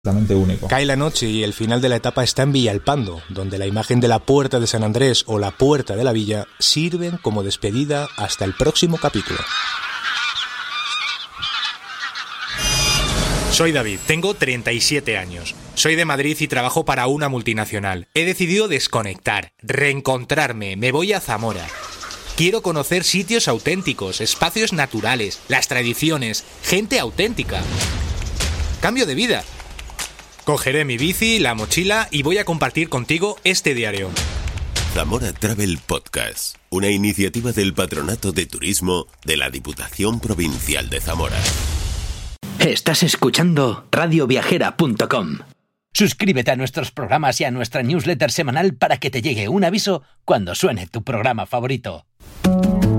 Realmente único. Cae la noche y el final de la etapa está en Villalpando, donde la imagen de la Puerta de San Andrés o la Puerta de la Villa sirven como despedida hasta el próximo capítulo. Soy David, tengo 37 años. Soy de Madrid y trabajo para una multinacional. He decidido desconectar, reencontrarme, me voy a Zamora. Quiero conocer sitios auténticos, espacios naturales, las tradiciones, gente auténtica. Cambio de vida. Cogeré mi bici, la mochila y voy a compartir contigo este diario. Zamora Travel Podcast, una iniciativa del Patronato de Turismo de la Diputación Provincial de Zamora. Estás escuchando radioviajera.com. Suscríbete a nuestros programas y a nuestra newsletter semanal para que te llegue un aviso cuando suene tu programa favorito.